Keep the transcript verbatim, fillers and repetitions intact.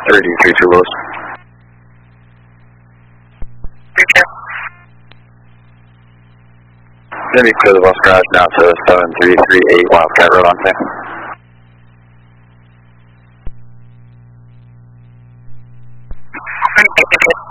three three two Lewis. Going to be clear the bus garage now to seven three three eight Wildcat Road on same. Thank you.